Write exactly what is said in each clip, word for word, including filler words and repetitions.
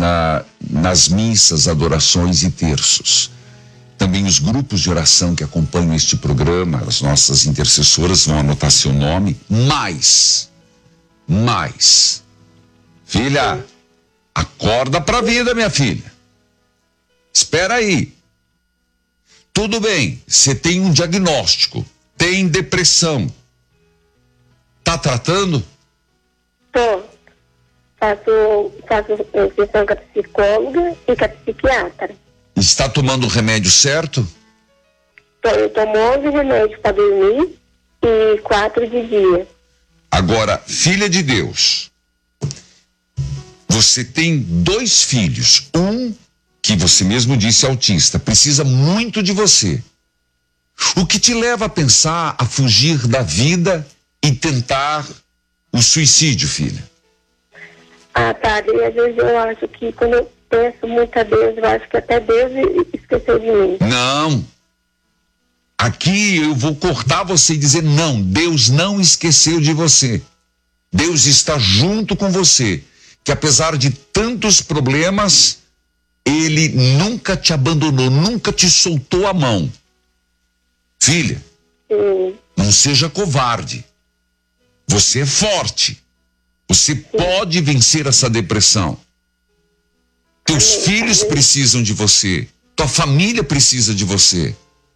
na, nas missas, adorações e terços. Também os grupos de oração que acompanham este programa, as nossas intercessoras vão anotar seu nome. Mais, mais. Filha, acorda pra vida, minha filha. Espera aí. Tudo bem, você tem um diagnóstico, tem depressão. Tá tratando? Tô. Faço, faço sessão com a psicóloga e com a psiquiatra. Está tomando o remédio certo? Tô, eu tomo onze remédios para dormir e quatro de dia. Agora, filha de Deus, você tem dois filhos. Um, que você mesmo disse autista, precisa muito de você. O que te leva a pensar, a fugir da vida e tentar o suicídio, filha? Ah, padre, às vezes eu acho que quando eu peço muito a Deus, eu acho que até Deus esqueceu de mim. Não. Aqui eu vou cortar você e dizer não, Deus não esqueceu de você. Deus está junto com você, que apesar de tantos problemas, Ele nunca te abandonou, nunca te soltou a mão. Filha, Sim. Não seja covarde. Você é forte. Você Sim. pode vencer essa depressão. Teus Amém. filhos Amém. precisam de você. Tua família precisa de você.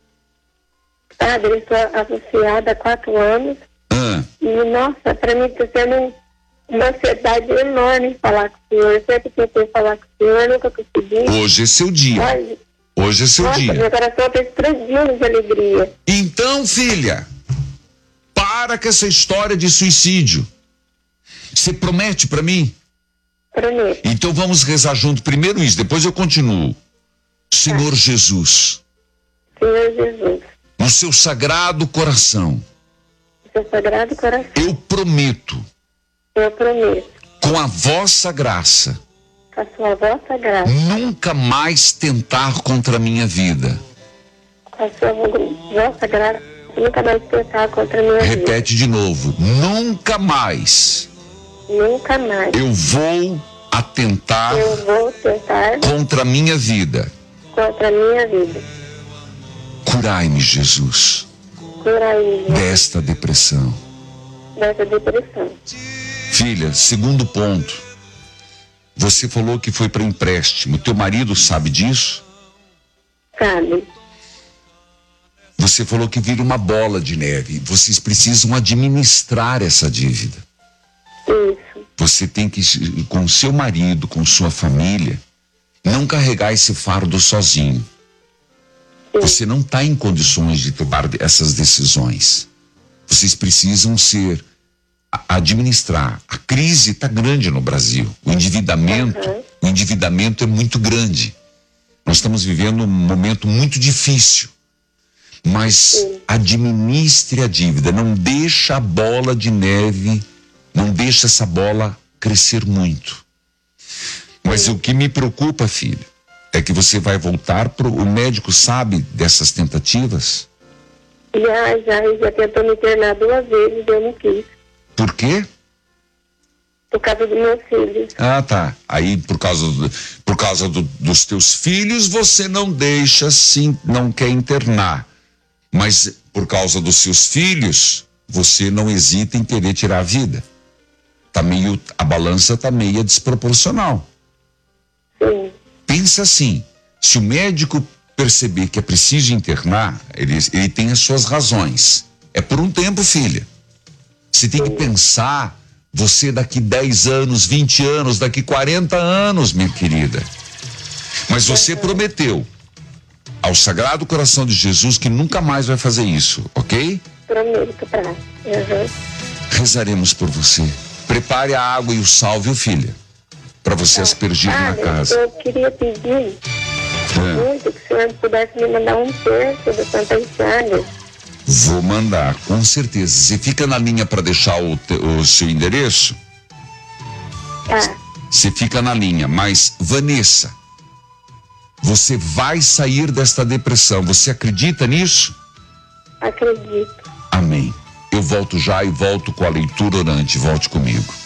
Padre, eu estou associada há quatro anos. Ah. E, nossa, para mim está sendo uma ansiedade enorme falar com o senhor. Eu sempre tentei falar com o senhor, nunca consegui. Hoje é seu dia. Mas, Hoje é seu nossa, dia. Meu coração está explodindo de alegria. Então, filha, para com essa história de suicídio. Você promete para mim? Prometo. Então vamos rezar junto. Primeiro isso, depois eu continuo. Senhor tá. Jesus. Senhor Jesus. No seu sagrado coração. No seu sagrado coração. Eu prometo. Eu prometo. Com a vossa graça. Com a sua vossa graça. Nunca mais tentar contra a minha vida. Com a sua vossa graça. Nunca mais tentar contra a minha Repete vida. Repete de novo. Nunca mais. Nunca mais. Eu vou atentar. Eu vou tentar. Contra a minha vida. Contra a minha vida. Curai-me, Jesus. Curai-me. Desta depressão. Dessa depressão. Filha, segundo ponto. Você falou que foi para empréstimo. Teu marido sabe disso? Sabe. Você falou que vira uma bola de neve. Vocês precisam administrar essa dívida. Isso. Você tem que, com seu marido, com sua família, não carregar esse fardo sozinho. Sim. Você não está em condições de tomar essas decisões. Vocês precisam ser, administrar. A crise está grande no Brasil. O endividamento, uhum. o endividamento é muito grande. Nós estamos vivendo um momento muito difícil. Mas Sim. administre a dívida. Não deixa a bola de neve, não deixa essa bola crescer muito. Mas Sim. o que me preocupa, filha, é que você vai voltar pro... O médico sabe dessas tentativas? Já, já, já tentou me internar duas vezes, eu não quis. Por quê? Por causa dos meus filhos. Ah, tá. Aí, por causa, do, por causa do, dos teus filhos, você não deixa, sim, não quer internar. Mas, por causa dos seus filhos, você não hesita em querer tirar a vida. Tá meio, a balança tá meio desproporcional. Sim. Pensa assim, se o médico perceber que é preciso internar, ele, ele tem as suas razões. É por um tempo, filha. Você tem Sim. que pensar, você daqui dez anos, vinte anos, daqui quarenta anos, minha querida. Mas você uhum. prometeu ao Sagrado Coração de Jesus que nunca mais vai fazer isso, ok? Prometo, pra. Uhum. Rezaremos por você. Prepare a água e o sal, viu, filha? Para você aspergir ah, na casa. Eu queria pedir é. muito que o senhor pudesse me mandar um terço do Santas Chagas. Vou mandar, com certeza. Você fica na linha para deixar o, te, o seu endereço? Tá. Você fica na linha, mas Vanessa, você vai sair desta depressão. Você acredita nisso? Acredito. Amém. Eu volto já e volto com a leitura orante. Volte comigo.